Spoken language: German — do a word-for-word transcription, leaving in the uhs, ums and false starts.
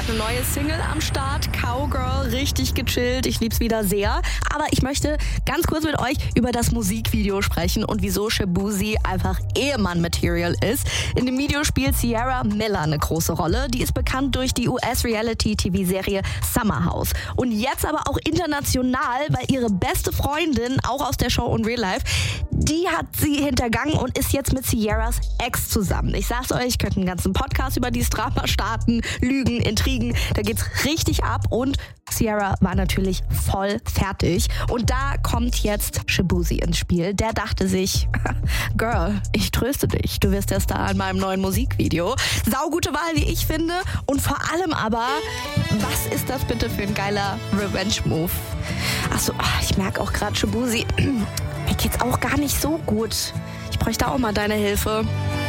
eine neue Single am Start, Cowgirl, richtig gechillt, ich lieb's wieder sehr. Aber ich möchte ganz kurz mit euch über das Musikvideo sprechen und wieso Shaboozey einfach Ehemann-Material ist. In dem Video spielt Sierra Miller eine große Rolle. Die ist bekannt durch die U S-Reality-T V-Serie Summer House. Und jetzt aber auch international, weil ihre beste Freundin, auch aus der Show und Real Life, die hat sie hintergangen und ist jetzt mit Sierras Ex zusammen. Ich sag's euch, ich könnte einen ganzen Podcast über dieses Drama starten, Lügen, Intrigen, da geht's richtig ab und Sierra war natürlich voll fertig. Und da kommt jetzt Shaboozey ins Spiel. Der dachte sich, Girl, ich tröste dich, du wirst der Star in meinem neuen Musikvideo. Saugute Wahl, wie ich finde. Und vor allem aber, was ist das bitte für ein geiler Revenge-Move? Achso, ich merke auch gerade, Shaboozey, mir geht's auch gar nicht so gut. Ich bräuchte auch mal deine Hilfe.